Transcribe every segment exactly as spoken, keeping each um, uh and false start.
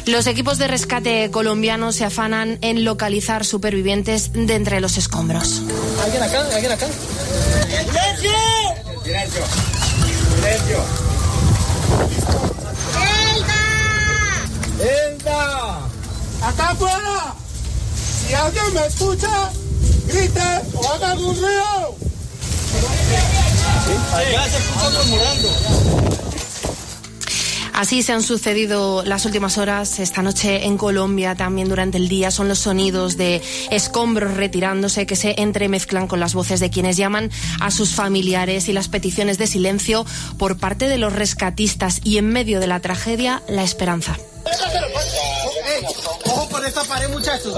Los equipos de rescate colombianos se afanan en localizar supervivientes de entre los escombros. ¿Alguien acá? ¿Alguien acá? ¡Silencio! ¡Silencio! ¡Silencio! ¡Elda! ¡Elda! ¡Acá afuera! Si alguien me escucha, grite o haga algún ruido. Allá se escucha murmurando. Así se han sucedido las últimas horas. Esta noche en Colombia, también durante el día, son los sonidos de escombros retirándose que se entremezclan con las voces de quienes llaman a sus familiares y las peticiones de silencio por parte de los rescatistas. Y en medio de la tragedia, la esperanza. Hey, ojo por esta pared, muchachos.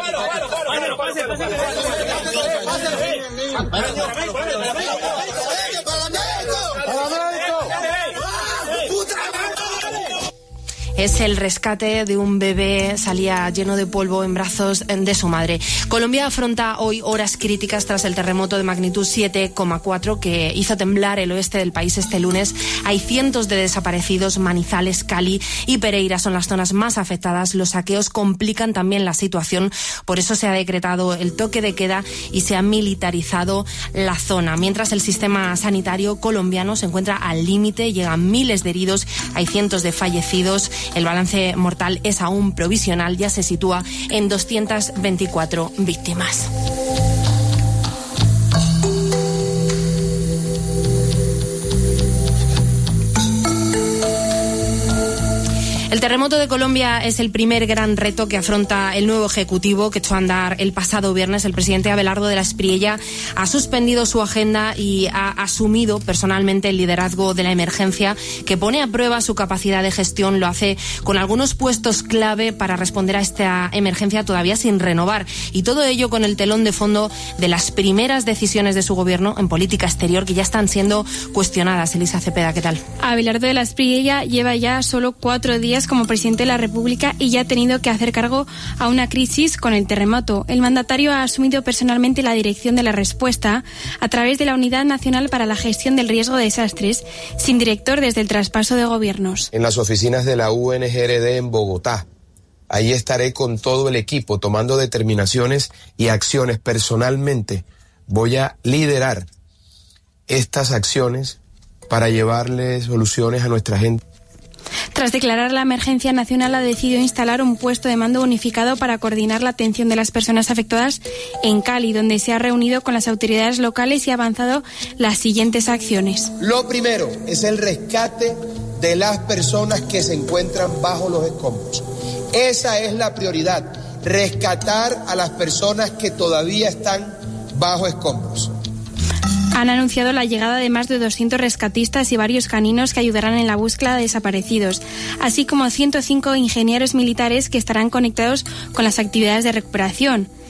Es el rescate de un bebé, salía lleno de polvo en brazos de su madre. Colombia afronta hoy horas críticas tras el terremoto de magnitud siete coma cuatro que hizo temblar el oeste del país este lunes. Hay cientos de desaparecidos. Manizales, Cali y Pereira son las zonas más afectadas. Los saqueos complican también la situación. Por eso se ha decretado el toque de queda y se ha militarizado la zona. Mientras el sistema sanitario colombiano se encuentra al límite, llegan miles de heridos, hay cientos de fallecidos. El balance mortal es aún provisional, ya se sitúa en doscientas veinticuatro víctimas. El terremoto de Colombia es el primer gran reto que afronta el nuevo Ejecutivo que echó a andar el pasado viernes. El presidente Abelardo de la Espriella ha suspendido su agenda y ha asumido personalmente el liderazgo de la emergencia, que pone a prueba su capacidad de gestión. Lo hace con algunos puestos clave para responder a esta emergencia todavía sin renovar. Y todo ello con el telón de fondo de las primeras decisiones de su gobierno en política exterior que ya están siendo cuestionadas. Elisa Cepeda, ¿qué tal? Abelardo de la Espriella lleva ya solo cuatro días como presidente de la República y ya ha tenido que hacer cargo a una crisis con el terremoto. El mandatario ha asumido personalmente la dirección de la respuesta a través de la Unidad Nacional para la Gestión del Riesgo de Desastres, sin director desde el traspaso de gobiernos. En las oficinas de la U N G R D en Bogotá. Ahí estaré con todo el equipo tomando determinaciones y acciones. Personalmente voy a liderar estas acciones para llevarle soluciones a nuestra gente. Tras declarar la emergencia nacional, ha decidido instalar un puesto de mando unificado para coordinar la atención de las personas afectadas en Cali, donde se ha reunido con las autoridades locales y ha avanzado las siguientes acciones. Lo primero es el rescate de las personas que se encuentran bajo los escombros. Esa es la prioridad, rescatar a las personas que todavía están bajo escombros. Han anunciado la llegada de más de doscientos rescatistas y varios caninos que ayudarán en la búsqueda de desaparecidos, así como ciento cinco ingenieros militares que estarán conectados con las actividades de recuperación.